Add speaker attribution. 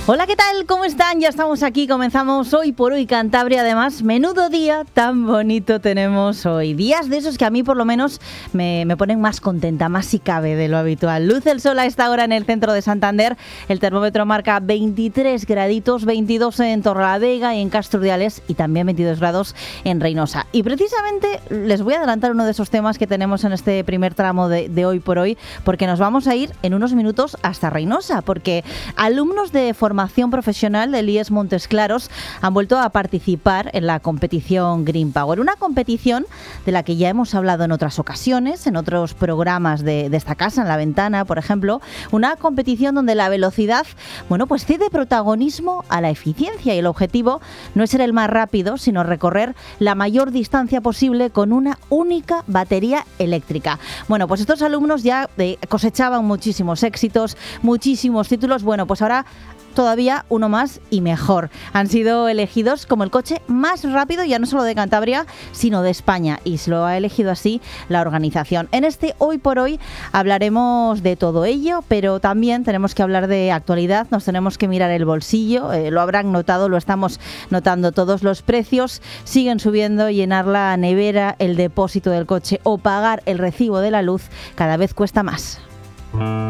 Speaker 1: Hola, ¿qué tal? ¿Cómo están? Ya estamos aquí, comenzamos Hoy por Hoy Cantabria. Además, menudo día tan bonito tenemos hoy. Días de esos que a mí por lo menos me ponen más contenta, más si cabe de lo habitual. Luce el sol a esta hora en el centro de Santander. El termómetro marca 23 graditos, 22 en Torrelavega y en Castro Urdiales y también 22 grados en Reinosa. Y precisamente les voy a adelantar uno de esos temas que tenemos en este primer tramo de Hoy por Hoy, porque nos vamos a ir en unos minutos hasta Reinosa, porque alumnos de formación profesional del IES Montes Claros han vuelto a participar en la competición Green Power, una competición de la que ya hemos hablado en otras ocasiones, en otros programas de esta casa, en La Ventana, por ejemplo, una competición donde la velocidad, pues cede protagonismo a la eficiencia y el objetivo no es ser el más rápido, sino recorrer la mayor distancia posible con una única batería eléctrica. Bueno, pues estos alumnos ya cosechaban muchísimos éxitos, muchísimos títulos. Bueno, pues ahora todavía uno más y mejor. Han sido elegidos como el coche más rápido, ya no solo de Cantabria, sino de España, y se lo ha elegido así la organización. En este Hoy por Hoy hablaremos de todo ello, pero también tenemos que hablar de actualidad, nos tenemos que mirar el bolsillo, lo habrán notado, lo estamos notando todos, los precios siguen subiendo, llenar la nevera, el depósito del coche o pagar el recibo de la luz cada vez cuesta más.